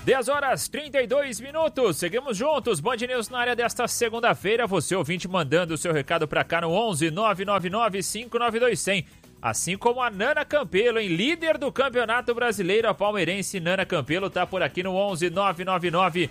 10h32. Seguimos juntos. Band News na área desta segunda-feira. Você ouvinte mandando o seu recado pra cá no 11 999 592 100. Assim como a Nana Campelo, líder do Campeonato Brasileiro, a palmeirense Nana Campelo tá por aqui no 11 999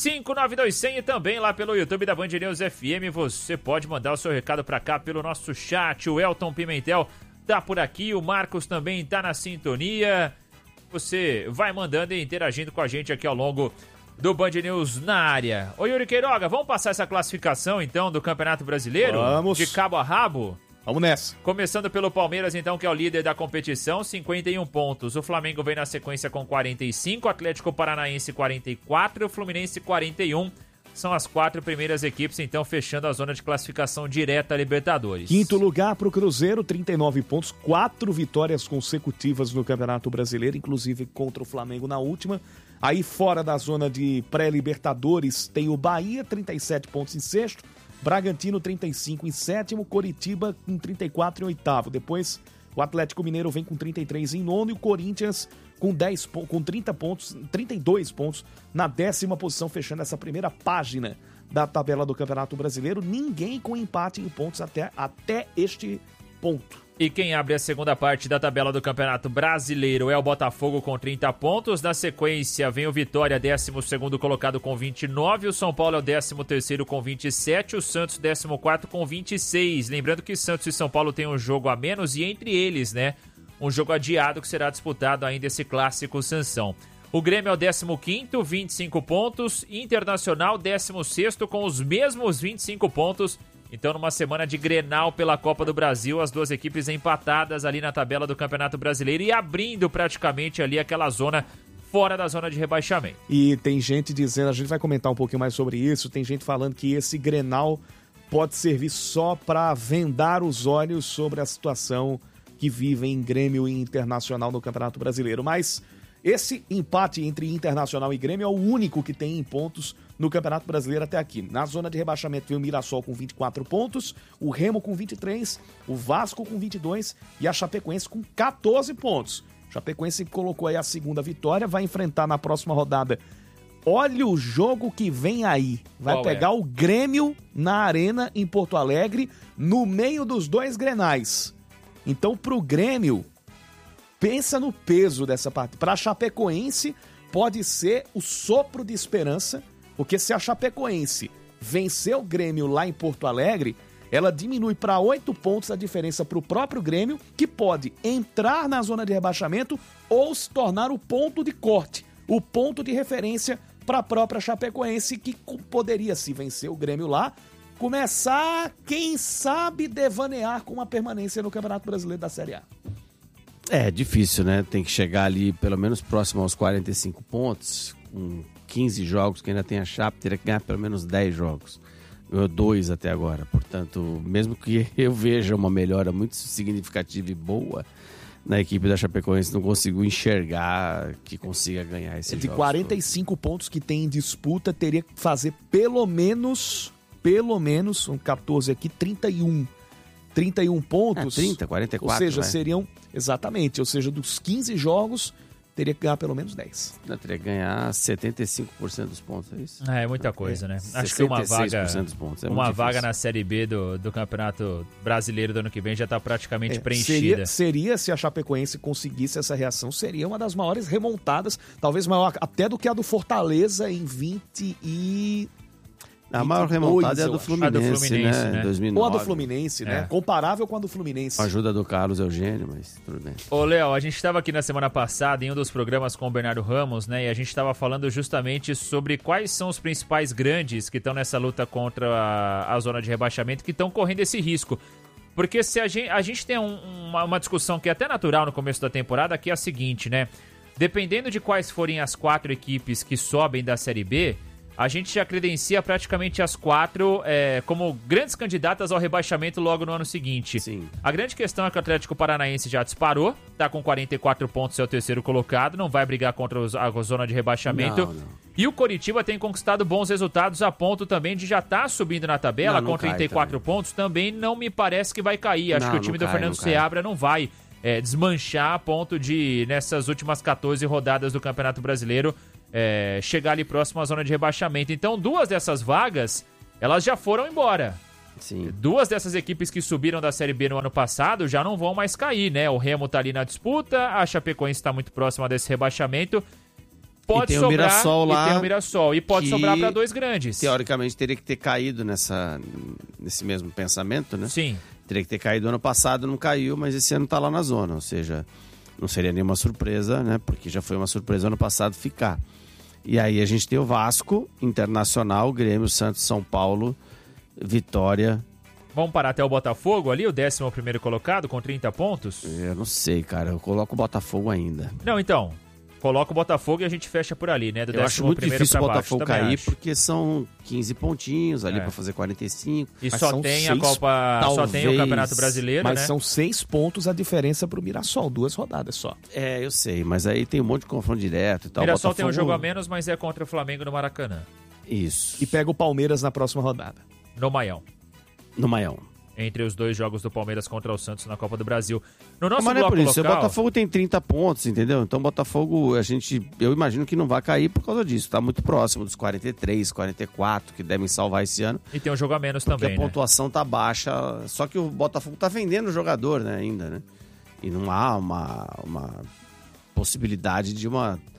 592 100 e também lá pelo YouTube da Band News FM. Você pode mandar o seu recado pra cá pelo nosso chat. O Elton Pimentel tá por aqui, o Marcos também tá na sintonia. Você vai mandando e interagindo com a gente aqui ao longo do Band News na área. Ô Yuri Queiroga, vamos passar essa classificação então do Campeonato Brasileiro? Vamos. De cabo a rabo? Vamos nessa. Começando pelo Palmeiras então, que é o líder da competição, 51 pontos. O Flamengo vem na sequência com 45, Atlético Paranaense 44 e o Fluminense 41. São as 4 primeiras equipes, então, fechando a zona de classificação direta à Libertadores. Quinto lugar para o Cruzeiro, 39 pontos, 4 vitórias consecutivas no Campeonato Brasileiro, inclusive contra o Flamengo na última. Aí fora da zona de pré-Libertadores tem o Bahia, 37 pontos em sexto, Bragantino 35 em sétimo, Coritiba com 34 em oitavo. Depois o Atlético Mineiro vem com 33 em nono e o Corinthians com 30 pontos, 32 pontos na 10ª posição, fechando essa primeira página da tabela do Campeonato Brasileiro. Ninguém com empate em pontos até este ponto. E quem abre a segunda parte da tabela do Campeonato Brasileiro é o Botafogo com 30 pontos. Na sequência vem o Vitória, 12º colocado com 29. O São Paulo é o 13º com 27. O Santos, 14º com 26. Lembrando que Santos e São Paulo têm um jogo a menos e entre eles, né, um jogo adiado que será disputado ainda esse clássico Sansão. O Grêmio é o 15º, 25 pontos. Internacional, 16º com os mesmos 25 pontos. Então, numa semana de Grenal pela Copa do Brasil, as duas equipes empatadas ali na tabela do Campeonato Brasileiro e abrindo praticamente ali aquela zona fora da zona de rebaixamento. E tem gente dizendo, a gente vai comentar um pouquinho mais sobre isso, tem gente falando que esse Grenal pode servir só para vendar os olhos sobre a situação que vivem Grêmio e Internacional no Campeonato Brasileiro. Mas esse empate entre Internacional e Grêmio é o único que tem em pontos no Campeonato Brasileiro até aqui. Na zona de rebaixamento vem o Mirassol com 24 pontos, o Remo com 23, o Vasco com 22 e a Chapecoense com 14 pontos. Chapecoense colocou aí a segunda vitória, vai enfrentar na próxima rodada. Olha o jogo que vem aí. Vai pegar o Grêmio na Arena em Porto Alegre, no meio dos dois Grenais. Então, pro Grêmio, pensa no peso dessa partida. Para a Chapecoense, pode ser o sopro de esperança, porque se a Chapecoense vencer o Grêmio lá em Porto Alegre, ela diminui para 8 pontos a diferença para o próprio Grêmio, que pode entrar na zona de rebaixamento ou se tornar o ponto de corte, o ponto de referência para a própria Chapecoense, que poderia, se vencer o Grêmio lá, começar, quem sabe, devanear com uma permanência no Campeonato Brasileiro da Série A. É difícil, né? Tem que chegar ali pelo menos próximo aos 45 pontos, com 15 jogos, que ainda tem a Chape, teria que ganhar pelo menos 10 jogos. Ganhou 2 até agora, portanto, mesmo que eu veja uma melhora muito significativa e boa na equipe da Chapecoense, não consigo enxergar que consiga ganhar esse jogo. De 45 pontos que tem em disputa, teria que fazer pelo menos, são 14 aqui, 31 pontos. 30, 44, ou seja, né? seriam, exatamente, ou seja, dos 15 jogos, teria que ganhar pelo menos 10. Não, teria que ganhar 75% dos pontos, é isso? É muita coisa, né? Acho que uma vaga na Série B do Campeonato Brasileiro do ano que vem já está praticamente preenchida. Seria, se a Chapecoense conseguisse essa reação, seria uma das maiores remontadas, talvez maior até do que a do Fortaleza em 20 e... A maior remontada é a do Fluminense, né? 2009. Ou a do Fluminense, né? Comparável com a do Fluminense. Com a ajuda do Carlos Eugênio, mas tudo bem. Ô, Léo, a gente estava aqui na semana passada em um dos programas com o Bernardo Ramos, né? E a gente estava falando justamente sobre quais são os principais grandes que estão nessa luta contra a zona de rebaixamento, que estão correndo esse risco. Porque se a gente tem uma discussão que é até natural no começo da temporada, que é a seguinte, né? Dependendo de quais forem as 4 equipes que sobem da Série B, a gente já credencia praticamente as 4 como grandes candidatas ao rebaixamento logo no ano seguinte. Sim. A grande questão é que o Atlético Paranaense já disparou, tá com 44 pontos, é o terceiro colocado, não vai brigar contra a zona de rebaixamento. Não. E o Coritiba tem conquistado bons resultados a ponto também de já estar subindo na tabela com 34 pontos. Também não me parece que vai cair. Acho que o time do Fernando Seabra não vai desmanchar a ponto de, nessas últimas 14 rodadas do Campeonato Brasileiro, chegar ali próximo à zona de rebaixamento. Então, 2 dessas vagas, elas já foram embora. Sim. 2 dessas equipes que subiram da Série B no ano passado já não vão mais cair, né? O Remo tá ali na disputa, a Chapecoense está muito próxima desse rebaixamento. Pode sobrar, o Mirassol lá, e tem o Mirassol, e pode sobrar para 2 grandes. Teoricamente teria que ter caído nesse mesmo pensamento, né? Sim. Teria que ter caído ano passado, não caiu, mas esse ano tá lá na zona, ou seja, não seria nenhuma surpresa, né? Porque já foi uma surpresa ano passado ficar. E aí a gente tem o Vasco, Internacional, Grêmio, Santos, São Paulo, Vitória. Vamos parar até o Botafogo ali, o 11º colocado, com 30 pontos? Eu não sei, cara, eu coloco o Botafogo ainda. Não, então, coloca o Botafogo e a gente fecha por ali, né? Do eu acho muito difícil o Botafogo cair, acho. Porque são 15 pontinhos ali para fazer 45. E só tem a Copa, talvez, só tem o Campeonato Brasileiro, mas né? são 6 pontos a diferença pro Mirassol, 2 rodadas só. Eu sei, mas aí tem um monte de confronto direto e tal. O Mirassol Botafogo... tem um jogo a menos, mas é contra o Flamengo no Maracanã. Isso. E pega o Palmeiras na próxima rodada. No Maião. No Maião. Entre os 2 jogos do Palmeiras contra o Santos na Copa do Brasil. No nosso mas não é bloco por isso, local... o Botafogo tem 30 pontos, entendeu? Então o Botafogo, eu imagino que não vai cair por causa disso. Tá muito próximo dos 43, 44, que devem salvar esse ano. E tem um jogo a menos porque também, a pontuação tá baixa. Só que o Botafogo tá vendendo o jogador, né, ainda, né? E não há uma possibilidade de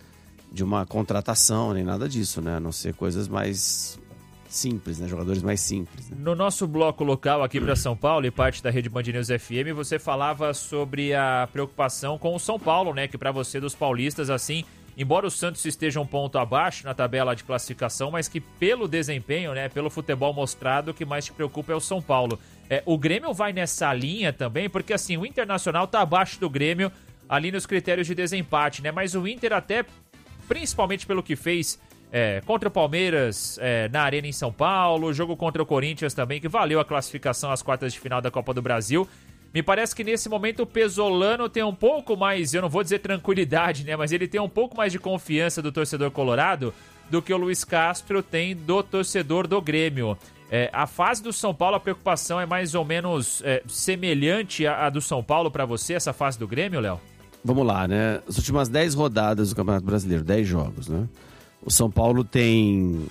uma contratação, nem nada disso, né? A não ser coisas mais... simples, né? Jogadores mais simples. Né? No nosso bloco local aqui para São Paulo e parte da Rede Band News FM, você falava sobre a preocupação com o São Paulo, né? Que para você dos paulistas, assim, embora o Santos esteja um ponto abaixo na tabela de classificação, mas que pelo desempenho, né? Pelo futebol mostrado, o que mais te preocupa é o São Paulo. O Grêmio vai nessa linha também, porque assim, o Internacional tá abaixo do Grêmio ali nos critérios de desempate, né? Mas o Inter até, principalmente pelo que fez... contra o Palmeiras na Arena em São Paulo, jogo contra o Corinthians também, que valeu a classificação às quartas de final da Copa do Brasil. Me parece que nesse momento o Pesolano tem um pouco mais, eu não vou dizer tranquilidade, né, mas ele tem um pouco mais de confiança do torcedor colorado do que o Luiz Castro tem do torcedor do Grêmio. A fase do São Paulo, a preocupação é mais ou menos semelhante à do São Paulo para você, essa fase do Grêmio, Léo? Vamos lá, né? As últimas 10 rodadas do Campeonato Brasileiro, 10 jogos, né? O São Paulo tem...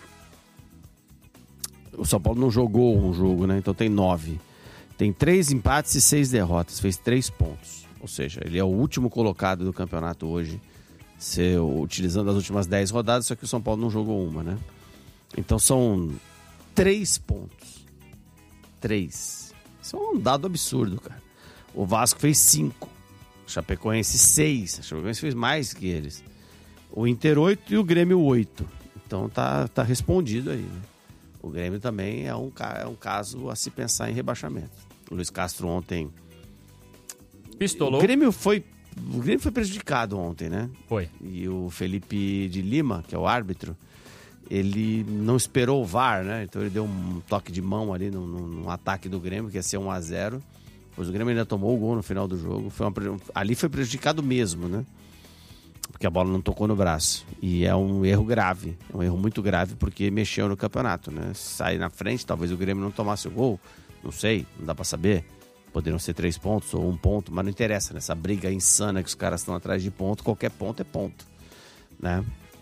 O São Paulo não jogou um jogo, né? Então tem 9. Tem 3 empates e 6 derrotas. Fez 3 pontos. Ou seja, ele é o último colocado do campeonato hoje, utilizando as últimas 10 rodadas, só que o São Paulo não jogou uma, né? Então são 3 pontos. 3. Isso é um dado absurdo, cara. O Vasco fez 5. O Chapecoense 6. A Chapecoense fez mais que eles. O Inter 8 e o Grêmio 8. Então tá respondido aí, né? O Grêmio também é um caso a se pensar em rebaixamento. O Luiz Castro ontem... Pistolou. O Grêmio foi prejudicado ontem, né? Foi. E o Felipe de Lima, que é o árbitro, ele não esperou o VAR, né? Então ele deu um toque de mão ali no ataque do Grêmio, que ia ser 1-0. Pois o Grêmio ainda tomou o gol no final do jogo. Ali foi prejudicado mesmo, né? Porque a bola não tocou no braço. E é um erro grave. É um erro muito grave porque mexeu no campeonato, né? Sair na frente, talvez o Grêmio não tomasse o gol. Não sei, não dá pra saber. Poderiam ser 3 pontos ou 1 ponto, mas não interessa. Nessa briga insana que os caras estão atrás de ponto, qualquer ponto é ponto, né?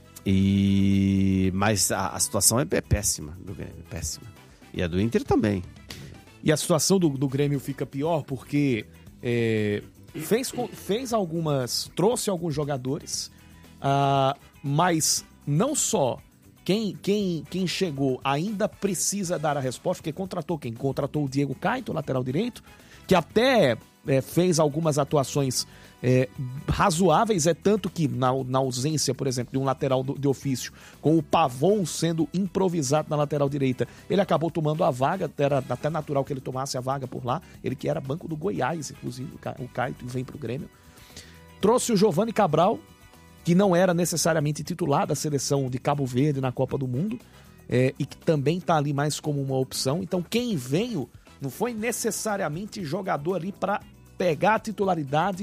Mas a situação é péssima do Grêmio, péssima. E a do Inter também. E a situação do Grêmio fica pior porque... trouxe alguns jogadores, mas não só quem chegou ainda precisa dar a resposta, porque contratou quem? Contratou o Diego Caetano, lateral direito, que até fez algumas atuações razoáveis, tanto que na ausência, por exemplo, de um lateral de ofício, com o Pavon sendo improvisado na lateral direita, ele acabou tomando a vaga, era até natural que ele tomasse a vaga por lá, ele que era banco do Goiás, inclusive, o Caetano vem pro Grêmio. Trouxe o Giovani Cabral, que não era necessariamente titular da seleção de Cabo Verde na Copa do Mundo, e que também está ali mais como uma opção. Então quem veio não foi necessariamente jogador ali para pegar a titularidade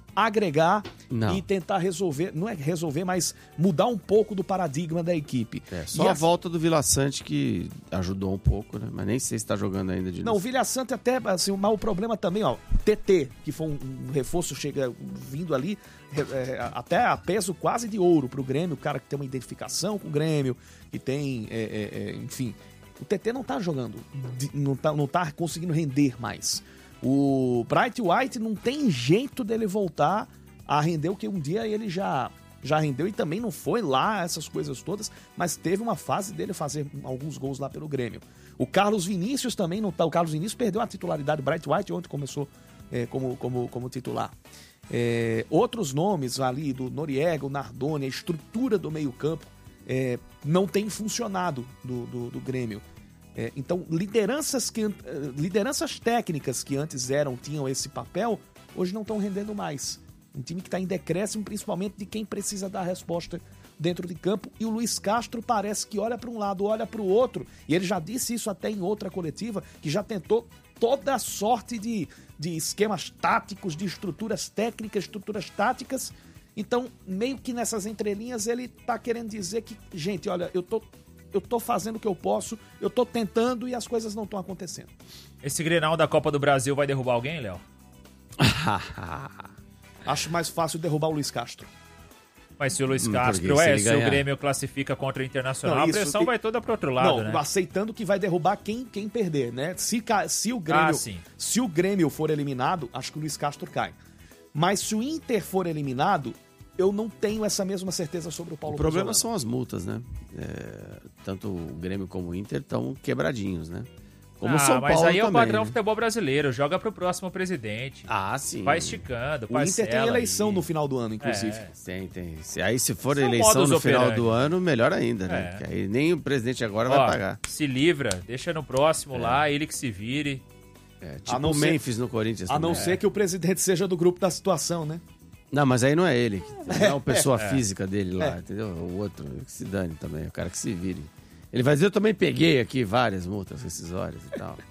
agregar Não. e tentar resolver, não é resolver, mas mudar um pouco do paradigma da equipe. Só a volta do Vila Sante que ajudou um pouco, né? Mas nem sei se está jogando ainda de novo. Não, o Vila Sante até, assim, mas o problema também, ó, TT, que foi um reforço vindo ali, até a peso quase de ouro pro Grêmio, o cara que tem uma identificação com o Grêmio, que tem, enfim, o TT não tá jogando, não tá conseguindo render mais. O Bright White não tem jeito dele voltar a render o que um dia ele já rendeu e também não foi lá essas coisas todas, mas teve uma fase dele fazer alguns gols lá pelo Grêmio. O Carlos Vinícius também não tá, o Carlos Vinícius perdeu a titularidade, o Bright White ontem começou como titular. Outros nomes ali do Noriega, o Nardoni, a estrutura do meio campo não tem funcionado do Grêmio. Então, lideranças técnicas que antes tinham esse papel, hoje não estão rendendo mais. Um time que está em decréscimo, principalmente de quem precisa dar resposta dentro de campo. E o Luiz Castro parece que olha para um lado, olha para o outro. E ele já disse isso até em outra coletiva, que já tentou toda a sorte de esquemas táticos, de estruturas técnicas, estruturas táticas. Então, meio que nessas entrelinhas, ele está querendo dizer que, gente, olha, eu tô fazendo o que eu posso, eu tô tentando e as coisas não estão acontecendo. Esse Grenal da Copa do Brasil vai derrubar alguém, Léo? Acho mais fácil derrubar o Luiz Castro. Mas se o Luiz Castro, se o Grêmio classifica contra o Internacional, a pressão vai toda pro outro lado, né? Aceitando que vai derrubar quem perder, né? Se o Grêmio for eliminado, acho que o Luiz Castro cai. Mas se o Inter for eliminado, eu não tenho essa mesma certeza sobre o Paulo Pozzolano. O problema são as multas, né? Tanto o Grêmio como o Inter estão quebradinhos, né? Como o São Paulo mas aí é o também, padrão né? futebol brasileiro, joga pro próximo presidente. Sim. Vai esticando, o Inter tem eleição no final do ano, inclusive. Tem. Aí se for eleição no final do ano, melhor ainda, né? Porque aí nem o presidente agora vai pagar. Se livra, deixa no próximo lá, ele que se vire. Tipo o Memphis no Corinthians. A não ser que o presidente seja do grupo da situação, né? Não, mas aí não é ele. Não é a pessoa física dele lá, entendeu? O outro, que se dane também, o cara que se vire. Ele vai dizer, eu também peguei aqui várias multas rescisórias e tal.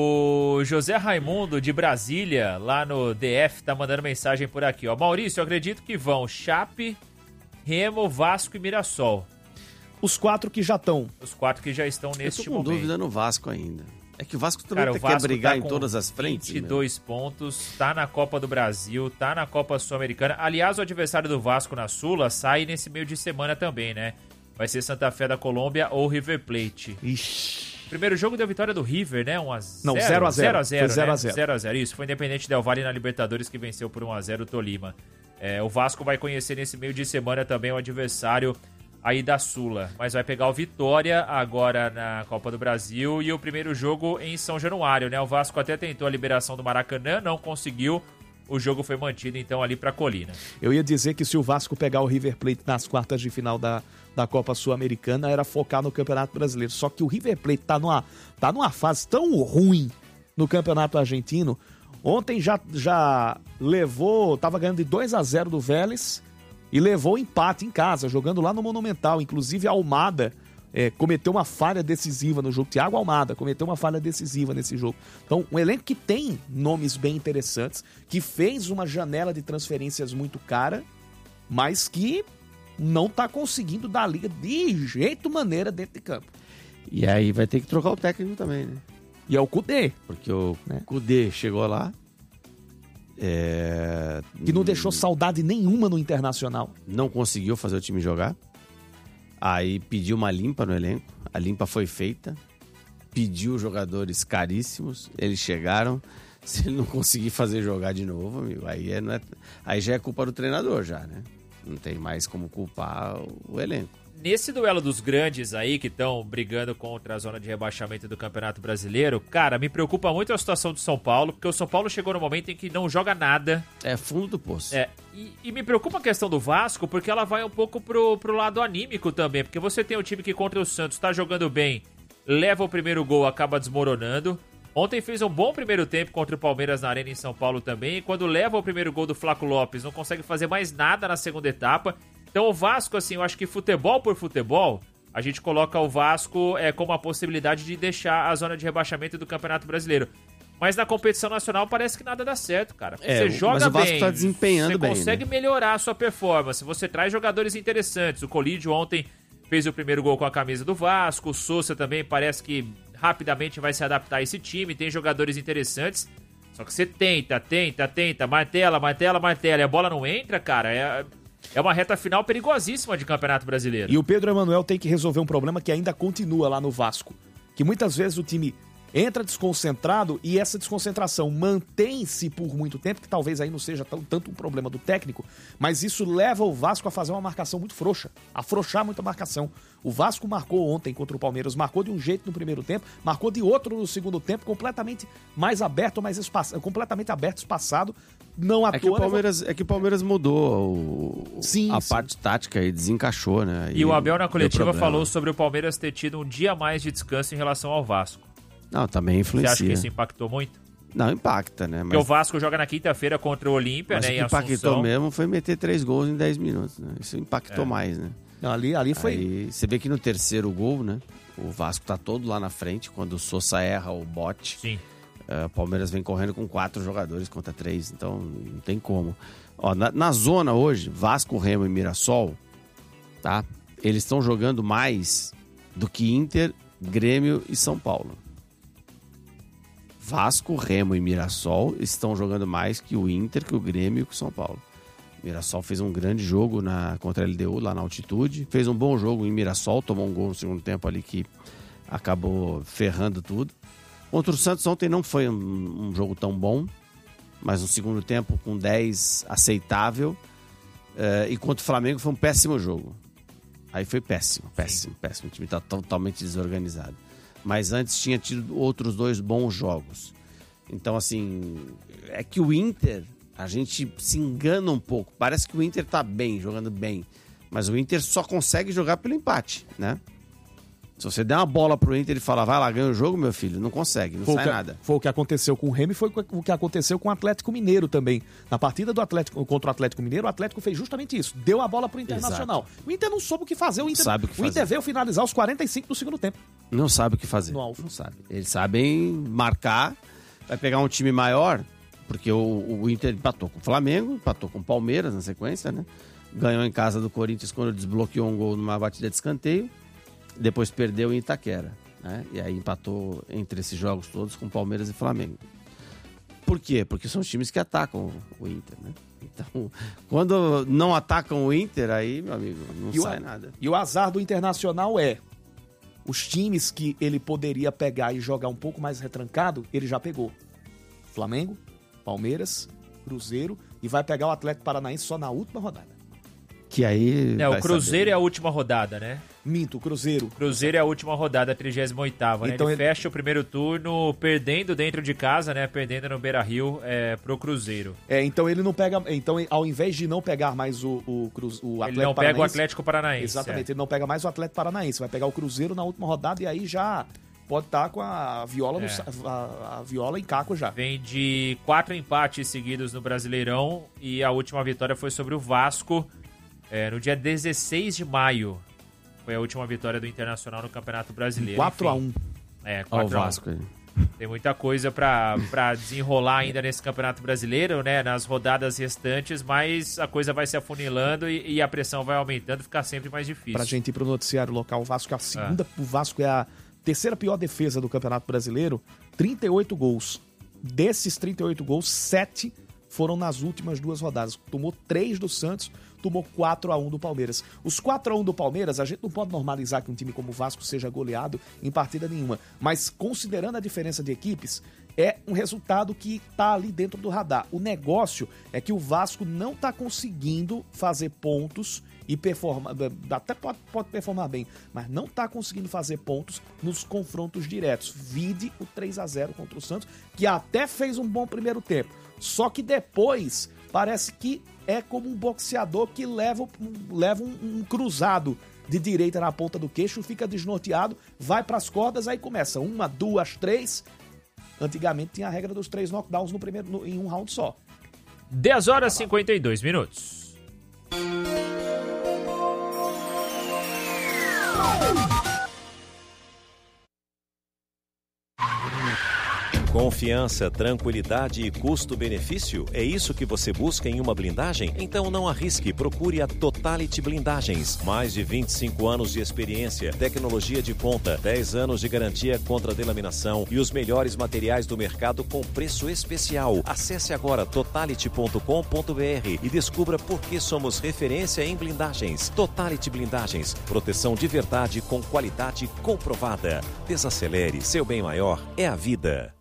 O José Raimundo, de Brasília, lá no DF, tá mandando mensagem por aqui, ó. Maurício, eu acredito que vão Chape, Remo, Vasco e Mirassol. Os 4 que já estão. Os 4 que já estão neste momento. Eu tô com dúvida no Vasco ainda. É que o Vasco também quer brigar em todas as frentes. 22 pontos, tá na Copa do Brasil, tá na Copa Sul-Americana. Aliás, o adversário do Vasco na Sula sai nesse meio de semana também, né? Vai ser Santa Fé da Colômbia ou River Plate. Ixi. Primeiro jogo da vitória do River, né? 1-0. Não, 0-0. 0-0. 0-0. Isso, foi Independente Del Valle na Libertadores que venceu por 1-0 o Tolima. O Vasco vai conhecer nesse meio de semana também o adversário aí da Sula. Mas vai pegar o Vitória agora na Copa do Brasil e o primeiro jogo em São Januário, né? O Vasco até tentou a liberação do Maracanã, não conseguiu. O jogo foi mantido, então, ali pra Colina. Eu ia dizer que se o Vasco pegar o River Plate nas quartas de final da Copa Sul-Americana, era focar no Campeonato Brasileiro. Só que o River Plate tá numa fase tão ruim no Campeonato Argentino. Ontem já levou, tava ganhando de 2-0 do Vélez e levou o empate em casa, jogando lá no Monumental. Inclusive, a Almada cometeu uma falha decisiva no jogo. Thiago Almada cometeu uma falha decisiva nesse jogo. Então, um elenco que tem nomes bem interessantes, que fez uma janela de transferências muito cara, mas que não tá conseguindo dar a liga de jeito maneira dentro de campo. E aí vai ter que trocar o técnico também, né? E é o Kudê. Porque o Kudê chegou lá. Que não deixou saudade nenhuma no Internacional. Não conseguiu fazer o time jogar. Aí pediu uma limpa no elenco. A limpa foi feita. Pediu jogadores caríssimos. Eles chegaram. Se ele não conseguir fazer jogar de novo, amigo, aí já é culpa do treinador já, né? Não tem mais como culpar o elenco. Nesse duelo dos grandes aí, que estão brigando contra a zona de rebaixamento do Campeonato Brasileiro, cara, me preocupa muito a situação do São Paulo, porque o São Paulo chegou no momento em que não joga nada. É fundo do poço. E me preocupa a questão do Vasco, porque ela vai um pouco pro lado anímico também, porque você tem um time que contra o Santos tá jogando bem, leva o primeiro gol, acaba desmoronando. Ontem fez um bom primeiro tempo contra o Palmeiras na Arena em São Paulo também, e quando leva o primeiro gol do Flaco Lopes, não consegue fazer mais nada na segunda etapa. Então o Vasco, assim, eu acho que futebol por futebol, a gente coloca o Vasco como a possibilidade de deixar a zona de rebaixamento do Campeonato Brasileiro. Mas na competição nacional parece que nada dá certo, cara. É, Você joga mas o Vasco bem, tá desempenhando bem, você consegue melhorar a sua performance, você traz jogadores interessantes. O Colídio ontem fez o primeiro gol com a camisa do Vasco, o Sousa também parece que rapidamente vai se adaptar a esse time, tem jogadores interessantes. Só que você tenta, martela, e a bola não entra, cara. É uma reta final perigosíssima de Campeonato Brasileiro. E o Pedro Emanuel tem que resolver um problema que ainda continua lá no Vasco. Que muitas vezes o time entra desconcentrado e essa desconcentração mantém-se por muito tempo, que talvez aí não seja tanto um problema do técnico, mas isso leva o Vasco a fazer uma marcação muito frouxa, afrouxar muito a marcação. O Vasco marcou ontem contra o Palmeiras, marcou de um jeito no primeiro tempo, marcou de outro no segundo tempo, completamente mais aberto, completamente aberto, espaçado. Não à toa. Que o Palmeiras mudou a parte tática e desencaixou, né? E o Abel na coletiva falou sobre o Palmeiras ter tido um dia a mais de descanso em relação ao Vasco. Não, também influencia. Você acha que isso impactou muito? Não, impacta, né? Porque o Vasco joga na quinta-feira contra o Olímpia, né? O que impactou mesmo foi meter 3 gols em 10 minutos, né? Isso impactou mais, né? Ali foi... Aí, você vê que no terceiro gol, né? O Vasco tá todo lá na frente, quando o Sousa erra o bote. Sim. O Palmeiras vem correndo com 4 jogadores contra 3, então não tem como. Ó, na zona hoje, Vasco, Remo e Mirassol, tá? Eles estão jogando mais do que Inter, Grêmio e São Paulo. Vasco, Remo e Mirassol estão jogando mais que o Inter, que o Grêmio e que o São Paulo. Mirassol fez um grande jogo contra a LDU lá na altitude. Fez um bom jogo em Mirassol, tomou um gol no segundo tempo ali que acabou ferrando tudo. Contra o Santos ontem não foi um jogo tão bom, mas no segundo tempo com 10 aceitável. E contra o Flamengo foi um péssimo jogo. Aí foi péssimo. O time está totalmente desorganizado. Mas antes tinha tido outros 2 bons jogos. Então, assim, é que o Inter, a gente se engana um pouco. Parece que o Inter tá bem, jogando bem. Mas o Inter só consegue jogar pelo empate, né? Se você der uma bola pro Inter e falar, vai lá, ganha o jogo, meu filho, não consegue, não sai nada. Foi o que aconteceu com o Remo e foi o que aconteceu com o Atlético Mineiro também. Na partida do Atlético contra o Atlético Mineiro, o Atlético fez justamente isso. Deu a bola pro Internacional. Exato. O Inter não soube o que fazer. O Inter veio finalizar os 45 do segundo tempo. Não sabe o que fazer. Não sabe. Eles sabem marcar, vai pegar um time maior, porque o Inter empatou com o Flamengo, empatou com o Palmeiras na sequência, né? Ganhou em casa do Corinthians quando desbloqueou um gol numa batida de escanteio. Depois perdeu em Itaquera, né? E aí empatou entre esses jogos todos com Palmeiras e Flamengo. Por quê? Porque são os times que atacam o Inter, né? Então, quando não atacam o Inter, aí, meu amigo, não sai nada. E o azar do Internacional é os times que ele poderia pegar e jogar um pouco mais retrancado, ele já pegou. Flamengo, Palmeiras, Cruzeiro e vai pegar o Atlético Paranaense só na última rodada. Que aí... o Cruzeiro é a última rodada, né? Minto, o Cruzeiro. Cruzeiro é a última rodada, a 38ª, né? Então ele fecha o primeiro turno perdendo dentro de casa, né? Perdendo no Beira-Rio pro Cruzeiro. Então ele não pega... Então, ao invés de não pegar mais o Atlético Paranaense... Ele não pega o Atlético Paranaense. Exatamente, ele não pega mais o Atlético Paranaense. Vai pegar o Cruzeiro na última rodada e aí já... Pode estar com a viola, a viola em caco já. Vem de 4 empates seguidos no Brasileirão e a última vitória foi sobre o Vasco no dia 16 de maio. Foi a última vitória do Internacional no Campeonato Brasileiro. 4-1. 4-1. Vasco. Tem muita coisa pra desenrolar ainda nesse Campeonato Brasileiro, né? Nas rodadas restantes, mas a coisa vai se afunilando e a pressão vai aumentando, fica sempre mais difícil. Pra gente ir pro noticiário local, o Vasco é a segunda. O Vasco é a terceira pior defesa do Campeonato Brasileiro, 38 gols. Desses 38 gols, 7 foram nas últimas 2 rodadas. Tomou 3 do Santos, tomou 4-1 do Palmeiras. Os 4-1 do Palmeiras, a gente não pode normalizar que um time como o Vasco seja goleado em partida nenhuma. Mas considerando a diferença de equipes, é um resultado que tá ali dentro do radar. O negócio é que o Vasco não tá conseguindo fazer pontos e performar, até pode performar bem, mas não tá conseguindo fazer pontos nos confrontos diretos. Vide o 3-0 contra o Santos, que até fez um bom primeiro tempo. Só que depois parece que é como um boxeador que leva um cruzado de direita na ponta do queixo, fica desnorteado, vai pras cordas, aí começa 1, 2, 3. Antigamente tinha a regra dos 3 knockdowns em um round só. 10 horas e 52 minutos. Confiança, tranquilidade e custo-benefício? É isso que você busca em uma blindagem? Então não arrisque, procure a Totality Blindagens. Mais de 25 anos de experiência, tecnologia de ponta, 10 anos de garantia contra delaminação e os melhores materiais do mercado com preço especial. Acesse agora totality.com.br e descubra por que somos referência em blindagens. Totality Blindagens, proteção de verdade com qualidade comprovada. Desacelere, seu bem maior é a vida.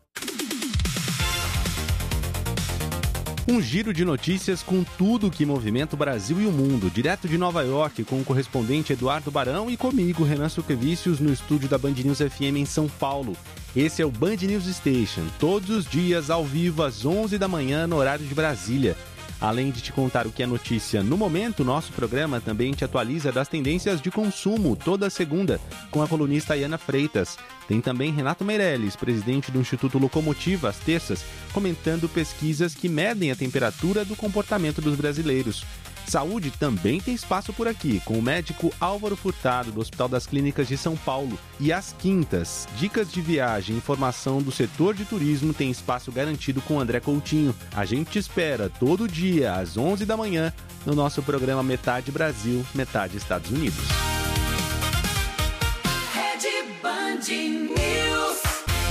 Um giro de notícias com tudo que movimenta o Brasil e o mundo. Direto de Nova York, com o correspondente Eduardo Barão e comigo, Renan Suquevicius, no estúdio da Band News FM em São Paulo. Esse é o Band News Station, todos os dias ao vivo às 11 da manhã no horário de Brasília. Além de te contar o que é notícia no momento, nosso programa também te atualiza das tendências de consumo toda segunda, com a colunista Ayana Freitas. Tem também Renato Meirelles, presidente do Instituto Locomotiva, às terças, comentando pesquisas que medem a temperatura do comportamento dos brasileiros. Saúde também tem espaço por aqui, com o médico Álvaro Furtado, do Hospital das Clínicas de São Paulo. E às quintas, dicas de viagem e informação do setor de turismo tem espaço garantido com André Coutinho. A gente te espera todo dia, às 11 da manhã, no nosso programa Metade Brasil, Metade Estados Unidos. Rede Band News.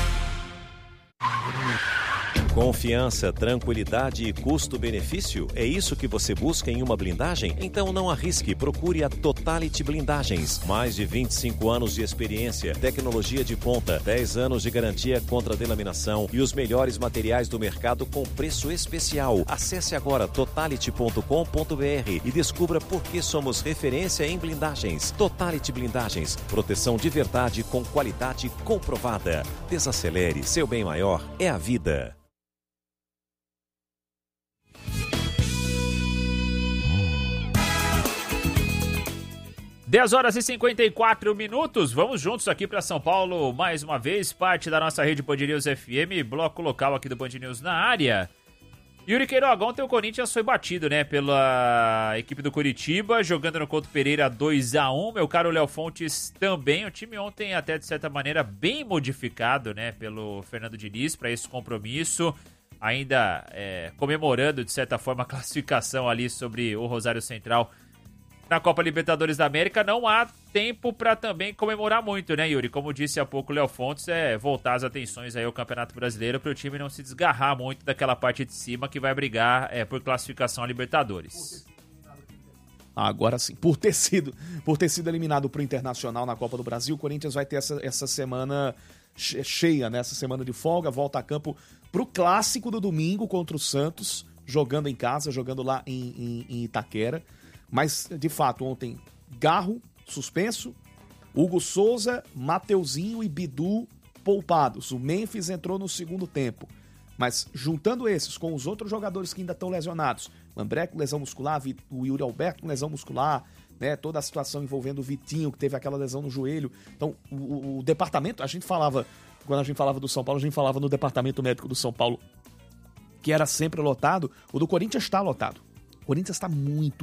Confiança, tranquilidade e custo-benefício? É isso que você busca em uma blindagem? Então não arrisque, procure a Totality Blindagens. Mais de 25 anos de experiência, tecnologia de ponta, 10 anos de garantia contra delaminação e os melhores materiais do mercado com preço especial. Acesse agora totality.com.br e descubra por que somos referência em blindagens. Totality Blindagens, proteção de verdade com qualidade comprovada. Desacelere, seu bem maior é a vida. 10 horas e 54 minutos, vamos juntos aqui para São Paulo mais uma vez, parte da nossa rede Band News FM, bloco local aqui do Band News na área. Yuri Queiroga, ontem o Corinthians foi batido, né, pela equipe do Curitiba, jogando no Couto Pereira 2-1, meu caro Léo Fontes também, o time ontem até de certa maneira bem modificado, né, pelo Fernando Diniz para esse compromisso, ainda comemorando de certa forma a classificação ali sobre o Rosário Central na Copa Libertadores da América. Não há tempo para também comemorar muito, né, Yuri? Como disse há pouco o Léo Fontes, voltar as atenções aí ao Campeonato Brasileiro para o time não se desgarrar muito daquela parte de cima que vai brigar por classificação a Libertadores. Agora sim, por ter sido eliminado para o Internacional na Copa do Brasil, o Corinthians vai ter essa semana cheia, né? Essa semana de folga, volta a campo para o clássico do domingo contra o Santos, jogando em casa, jogando lá em Itaquera. Mas, de fato, ontem, Garro, suspenso, Hugo Souza, Mateuzinho e Bidu poupados. O Memphis entrou no segundo tempo. Mas, juntando esses com os outros jogadores que ainda estão lesionados, o André com lesão muscular, o Yuri Alberto com lesão muscular, né, toda a situação envolvendo o Vitinho, que teve aquela lesão no joelho. Então, o departamento, quando a gente falava do São Paulo, a gente falava no departamento médico do São Paulo, que era sempre lotado. O do Corinthians está lotado. O Corinthians está muito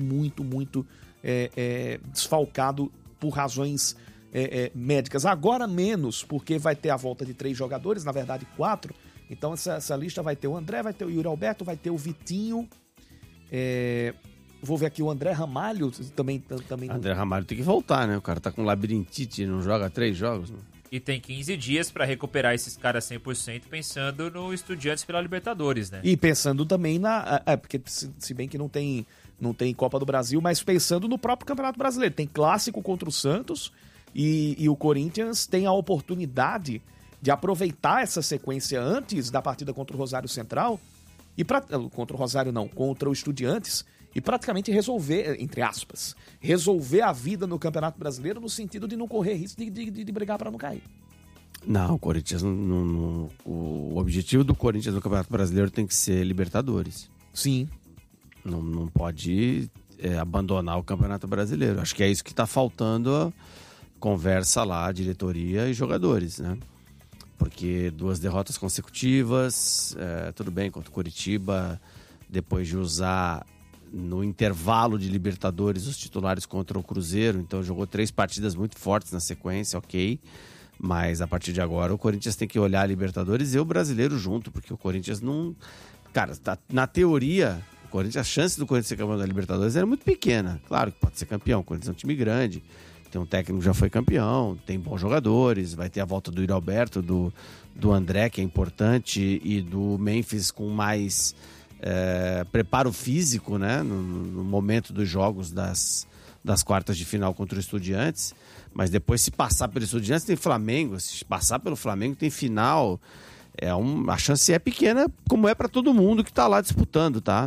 desfalcado por razões médicas. Agora menos, porque vai ter a volta de 3 jogadores, na verdade 4. Então essa lista vai ter o André, vai ter o Yuri Alberto, vai ter o Vitinho. Vou ver aqui o André Ramalho também. André Ramalho tem que voltar, né? O cara tá com labirintite, não joga 3 jogos, né? E tem 15 dias para recuperar esses caras 100%, pensando no Estudiantes pela Libertadores, né? E pensando também porque se bem que não tem Copa do Brasil, mas pensando no próprio Campeonato Brasileiro. Tem clássico contra o Santos e o Corinthians tem a oportunidade de aproveitar essa sequência antes da partida contra o Rosário Central, contra o Rosário não, contra o Estudiantes, e praticamente resolver, entre aspas, resolver a vida no Campeonato Brasileiro no sentido de não correr risco de brigar para não cair. Não, o Corinthians o objetivo do Corinthians no Campeonato Brasileiro tem que ser Libertadores. Sim. Não pode abandonar o Campeonato Brasileiro. Acho que é isso que está faltando a conversa lá, diretoria e jogadores, né? Porque 2 derrotas consecutivas, tudo bem, contra o Curitiba, depois de usar no intervalo de Libertadores os titulares contra o Cruzeiro, então jogou 3 partidas muito fortes na sequência, ok, Mas a partir de agora o Corinthians tem que olhar a Libertadores e o Brasileiro junto, porque o Corinthians não... Cara, na teoria, o Corinthians, a chance do Corinthians ser campeão da Libertadores era muito pequena. Claro que pode ser campeão, o Corinthians é um time grande, tem um técnico que já foi campeão, tem bons jogadores, vai ter a volta do Yuri Alberto, do André, que é importante, e do Memphis com mais preparo físico, né, no momento dos jogos das quartas de final contra o Estudiantes. Mas depois, se passar pelo Estudiantes, tem Flamengo. Se passar pelo Flamengo, tem final. A chance é pequena, como é para todo mundo que está lá disputando, tá?